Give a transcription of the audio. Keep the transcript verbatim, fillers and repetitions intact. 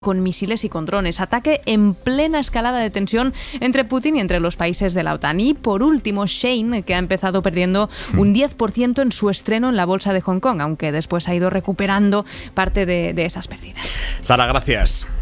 con misiles y con drones. Ataque en plena escalada de tensión entre Putin y entre los países de la OTAN. Y por último, Shein, que ha empezado perdiendo un diez por ciento en su estreno en la bolsa de Hong Kong, aunque después ha ido recuperando parte de, de esas pérdidas. Sara, gracias.